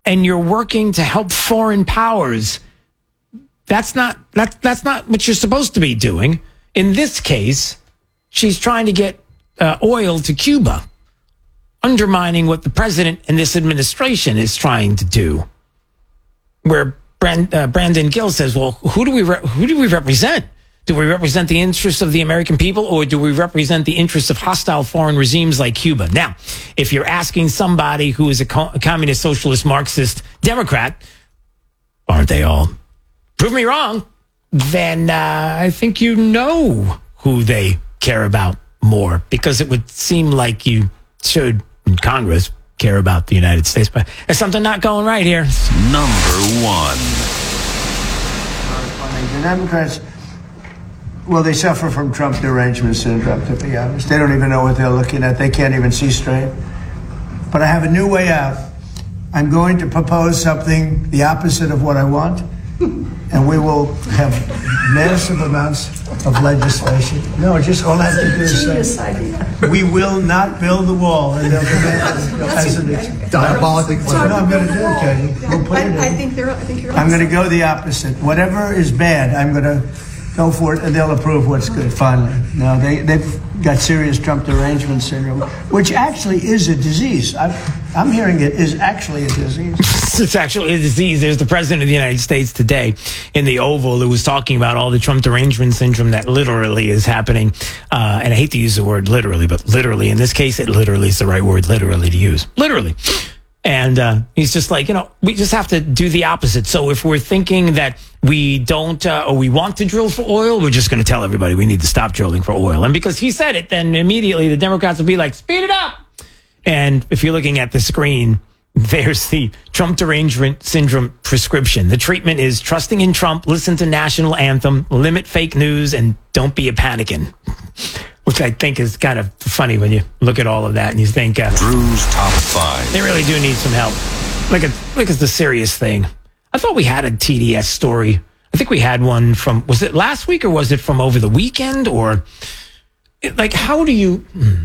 and you're working to help foreign powers, that's not what you're supposed to be doing. In this case, she's trying to get oil to Cuba, undermining what the president and this administration is trying to do. Where Brandon Gill says, well, who do we represent? Do we represent the interests of the American people, or do we represent the interests of hostile foreign regimes like Cuba? Now, if you're asking somebody who is a communist, socialist, Marxist, Democrat, aren't they all? Prove me wrong. Then I think you know who they care about more, because it would seem like you should, in Congress, care about the United States. But there's something not going right here. Number one. The Democrats, well, they suffer from Trump derangement syndrome, to be honest. They don't even know what they're looking at. They can't even see straight. But I have a new way out. I'm going to propose something the opposite of what I want, and we will have massive amounts of legislation. No, just all I have to do is say, we will not build the wall. And they'll as an diabolically. No, I'm going to do it, Katie. We'll put it in. I think you're I'm going to go the opposite. Whatever is bad, I'm going to go for it, and they'll approve what's good, finally. No, they've got serious Trump derangement syndrome, which actually is a disease. I'm hearing it is actually a disease. It's actually a disease. There's the president of the United States today in the Oval who was talking about all the Trump derangement syndrome that literally is happening. And I hate to use the word literally, but literally, in this case, it literally is the right word, literally, to use. Literally. And he's just like, we just have to do the opposite. So if we're thinking that we don't, or we want to drill for oil, we're just going to tell everybody we need to stop drilling for oil. And because he said it, then immediately the Democrats will be like, speed it up. And if you're looking at the screen, there's the Trump derangement syndrome prescription. The treatment is trusting in Trump, listen to national anthem, limit fake news, and don't be a panicking. Which I think is kind of funny when you look at all of that and you think, Drew's Top 5. They really do need some help. Look at the serious thing. I thought we had a TDS story. I think we had one from, was it last week or was it from over the weekend? Or like, how do you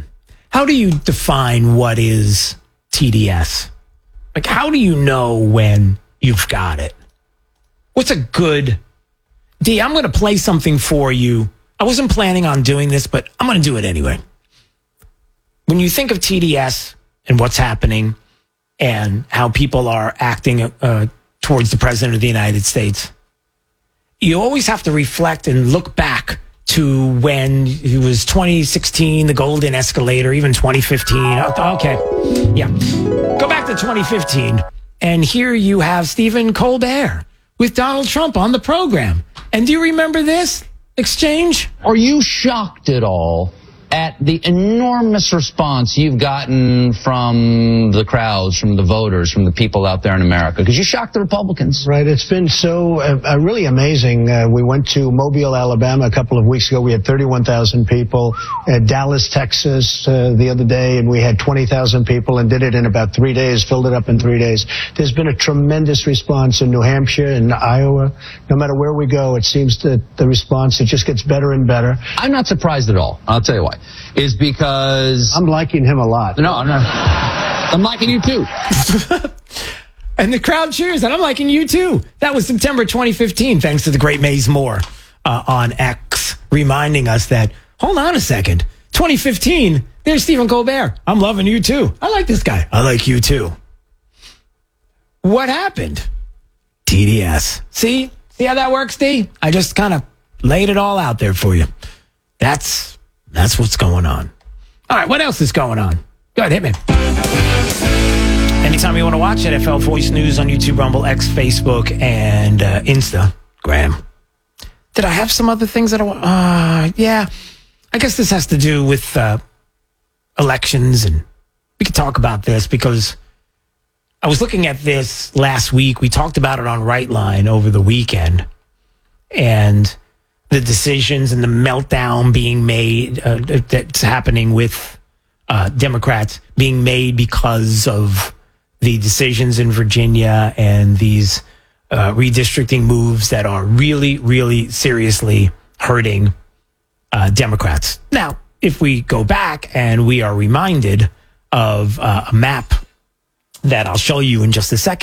define what is TDS? Like, how do you know when you've got it? What's a good, D, I'm going to play something for you. I wasn't planning on doing this, but I'm going to do it anyway. When you think of TDS and what's happening and how people are acting towards the president of the United States, you always have to reflect and look back to when it was 2016, the golden escalator, even 2015. Okay. Yeah. Go back to 2015. And here you have Stephen Colbert with Donald Trump on the program. And do you remember this exchange? Are you shocked at all at the enormous response you've gotten from the crowds, from the voters, from the people out there in America? Because you shocked the Republicans. Right. It's been so really amazing. We went to Mobile, Alabama a couple of weeks ago. We had 31,000 people. At Dallas, Texas the other day, and we had 20,000 people and did it in about 3 days, filled it up in 3 days. There's been a tremendous response in New Hampshire and Iowa. No matter where we go, it seems that the response, it just gets better and better. I'm not surprised at all. I'll tell you why. Is because I'm liking him a lot. No, I'm not. I'm liking you too. And the crowd cheers, and I'm liking you too. That was September 2015, thanks to the great Maze Moore on X, reminding us that, hold on a second, 2015, there's Stephen Colbert. I'm loving you too. I like this guy. I like you too. What happened? TDS. See how that works, D? I just kind of laid it all out there for you. That's what's going on. All right, what else is going on? Go ahead, hit me. Anytime you want to watch NFL Voice News on YouTube, Rumble, X, Facebook, and Instagram. Did I have some other things that I want? Yeah. I guess this has to do with elections, and we could talk about this because I was looking at this last week. We talked about it on Right Line over the weekend, and the decisions and the meltdown being made that's happening with Democrats being made because of the decisions in Virginia and these redistricting moves that are really, really seriously hurting Democrats. Now, if we go back and we are reminded of a map that I'll show you in just a second,